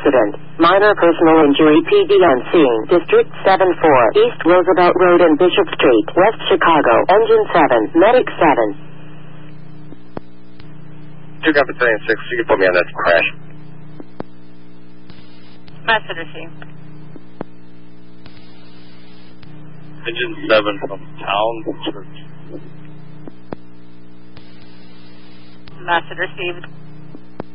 accident. Minor personal injury. PD on scene. District 7-4. East Roosevelt Road and Bishop Street. West Chicago. Engine 7. Medic 7. 2 Copy 3 and 6. You can put me on that crash. Message received. Engine 7 from Town Church. Message received.